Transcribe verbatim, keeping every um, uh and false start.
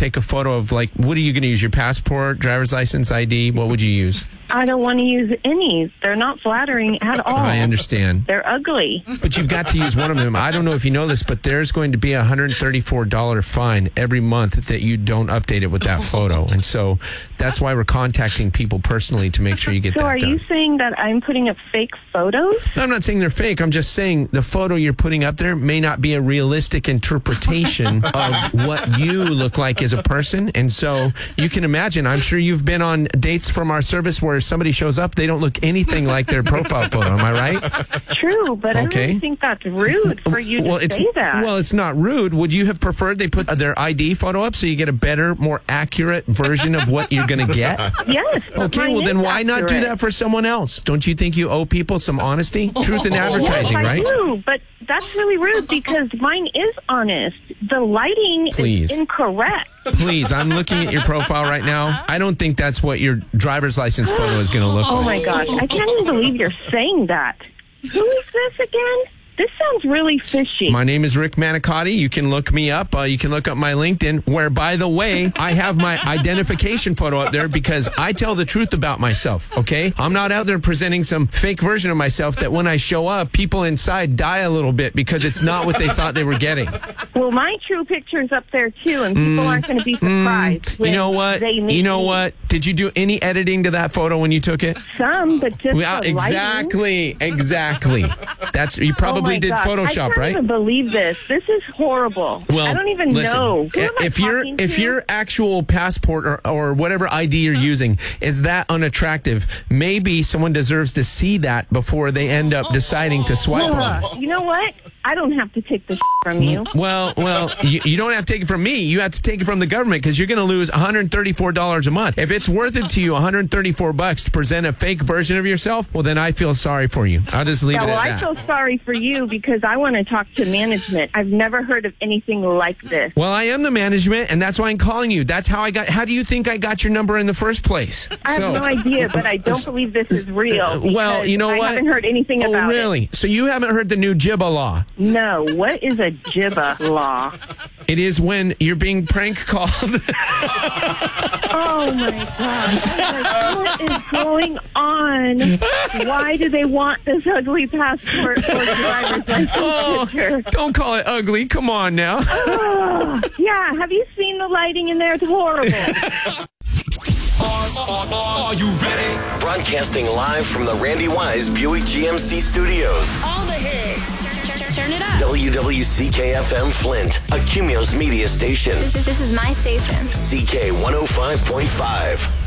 take a photo of, like, what are you going to use? Your passport, driver's license, I D? What would you use? I don't want to use any. They're not flattering at all. I understand. They're ugly. But you've got to use one of them. I don't know if you know this, but there's going to be a one hundred thirty-four dollars fine every month that you don't update it with that photo. And so that's why we're contacting people personally to make sure you get so that are done. you saying that I'm putting up fake photos? I'm not saying they're fake. I'm just saying the photo you're putting up there may not be a realistic interpretation of what you look like as a person. And so you can imagine, I'm sure you've been on dates from our service where somebody shows up, they don't look anything like their profile photo. Am I right? True, but I Okay. don't think that's rude for you to well, it's, say that. Well, it's not rude. Would you have preferred they put their I D photo up so you get a better, more accurate version of what you're going to get? Yes. but Okay, mine well then is why not do accurate. that for someone else? Don't you think you owe people some honesty? Truth in advertising, yes, right? I do, but that's really rude because mine is honest. The lighting Please. is incorrect. Please, I'm looking at your profile right now. I don't think that's what your driver's license photo is going to look Oh like. my gosh, I can't even believe you're saying that. Who is this again? This sounds really fishy. My name is Rick Manicotti. You can look me up. Uh, you can look up my LinkedIn, where, by the way, I have my identification photo up there because I tell the truth about myself, okay? I'm not out there presenting some fake version of myself that when I show up, people inside die a little bit because it's not what they thought they were getting. Well, my true picture's up there, too, and people aren't going to be surprised. You know what? They meet You know me. what? Did you do any editing to that photo when you took it? Some, but just Well, the lighting. exactly, exactly. That's you probably Oh my did gosh, Photoshop, I can't right? even believe this. This is horrible. Well, I don't even listen, know. Who am I if your talking if to? your actual passport or, or whatever I D you're using is that unattractive, maybe someone deserves to see that before they end up deciding to swipe on it. Ugh, you know what? I don't have to take this from you. Well, well, you, you don't have to take it from me. You have to take it from the government because you're going to lose one hundred thirty-four dollars a month. If it's worth it to you, one hundred thirty-four bucks to present a fake version of yourself, well, then I feel sorry for you. I'll just leave Yeah, it well, at I that. feel sorry for you because I want to talk to management. I've never heard of anything like this. Well, I am the management, and that's why I'm calling you. That's how I got. How do you think I got your number in the first place? I have So- no idea, but I don't believe this is real. Uh, well, because you know I what? I haven't heard anything Oh, about really? So you haven't heard the new Jibba law? it. No. What is a jibba law? It is when you're being prank called. Oh, my God. Like, what is going on? Why do they want this ugly passport or driver's license Oh, picture? don't call it ugly. Come on now. Oh, yeah, have you seen the lighting in there? It's horrible. Are, are, are you ready? Broadcasting live from the Randy Wise Buick G M C studios. All the hits. Turn, turn it up. W W C K F M Flint, a Cumulus media station. This, this is my station. C K one oh five point five.